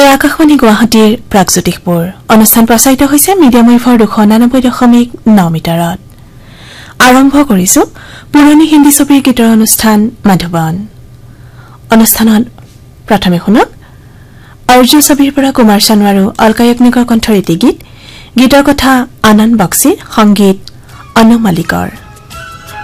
আকাশবাণী গুৱাহাটীৰ প্ৰাগজ্যোতিষপুৰ অনুষ্ঠান প্ৰচাৰিত হৈছে মিডিয়াম ৱেভৰ 299.9 মিটাৰত আৰম্ভ কৰিছো পুৰণি হিন্দী ছবিৰ গীতৰ অনুষ্ঠান মাধৱন অনুষ্ঠানত প্ৰথমে শুনক অৰ্জু ছবিৰ পৰা কুমাৰ চানু আৰু অলকা য়াগনিকৰ কণ্ঠৰ এটি গীতৰ কথা আনন্দ বক্সিৰ সংগীত অনু মালিকৰ